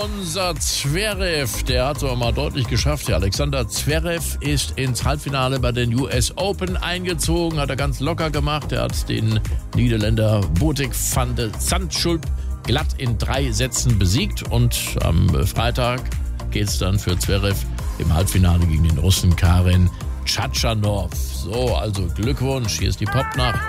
unser Zverev, der hat es aber mal deutlich geschafft. Der Alexander Zverev ist ins Halbfinale bei den US Open eingezogen, hat er ganz locker gemacht. Er hat den Niederländer Botic van de Zandschulp glatt in 3 Sätzen besiegt. Und am Freitag geht es dann für Zverev im Halbfinale gegen den Russen Karen Khachanov. So, also Glückwunsch, hier ist die Popnacht.